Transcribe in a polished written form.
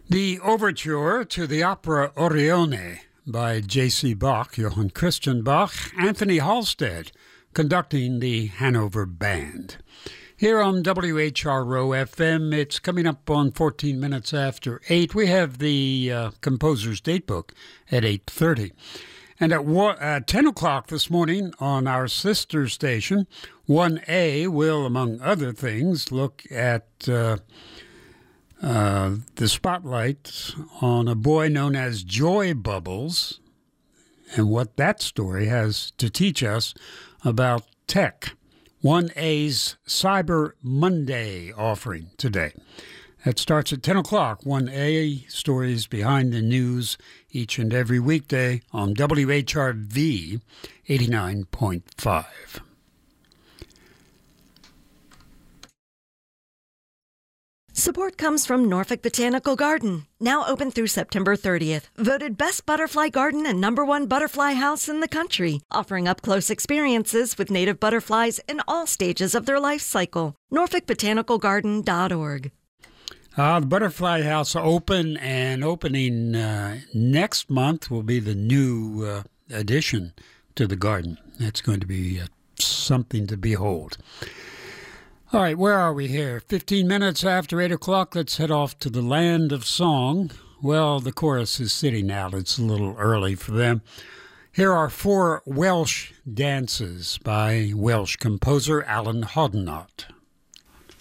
The overture to the opera Orione by J.C. Bach, Johann Christian Bach, Anthony Halstead, conducting the Hanover Band. Here on WHRO FM, it's coming up on 14 minutes after 8. We have the composer's datebook at 8:30. And at 10 o'clock this morning on our sister station, 1A will, among other things, look at the spotlight on a boy known as Joy Bubbles and what that story has to teach us about tech. 1A's Cyber Monday offering today. That starts at 10 o'clock. 1A, stories behind the news each and every weekday on WHRV 89.5. Support comes from Norfolk Botanical Garden, now open through September 30th. Voted best butterfly garden and #1 butterfly house in the country, offering up-close experiences with native butterflies in all stages of their life cycle. NorfolkBotanicalGarden.org. The Butterfly House opening next month will be the new addition to the garden. That's going to be something to behold. All right, where are we here? 15 minutes after 8 o'clock, let's head off to the land of song. Well, the chorus is sitting out. It's a little early for them. Here are 4 Welsh dances by Welsh composer Alan Hodnott.